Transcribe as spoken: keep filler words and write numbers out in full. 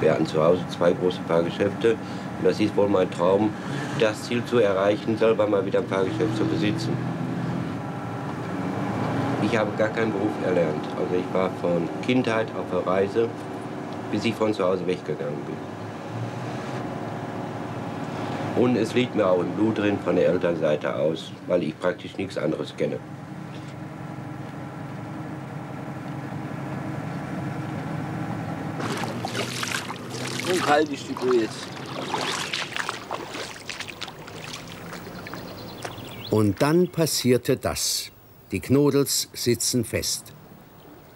Wir hatten zu Hause zwei große Fahrgeschäfte. Und das ist wohl mein Traum, das Ziel zu erreichen, selber mal wieder ein Fahrgeschäft zu besitzen. Ich habe gar keinen Beruf erlernt. Also ich war von Kindheit auf der Reise, bis ich von zu Hause weggegangen bin. Und es liegt mir auch im Blut drin von der Elternseite aus, weil ich praktisch nichts anderes kenne. Und halte ich die Kuh jetzt. Und dann passierte das. Die Knodels sitzen fest.